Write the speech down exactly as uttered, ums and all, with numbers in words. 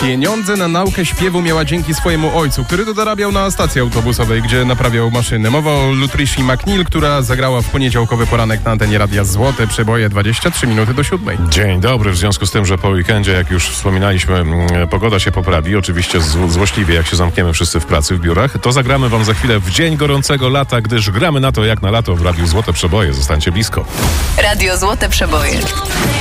Pieniądze na naukę śpiewu miała dzięki swojemu ojcu, który to dorabiał na stacji autobusowej, gdzie naprawiał maszyny. Mowa o Lutrishi McNeil, która zagrała w poniedziałkowy poranek na antenie Radia Złote Przeboje dwadzieścia trzy minuty do siódmej. Dzień dobry. W związku z tym, że po weekendzie, jak już wspominaliśmy, pogoda się poprawi, oczywiście zł- złośliwie, jak się zamkniemy wszyscy w pracy, w biurach, to zagramy wam za chwilę w dzień gorącego lata, gdyż gramy na to jak na lato w Radiu Złote Przeboje. Zostańcie blisko. Radio Złote Przeboje.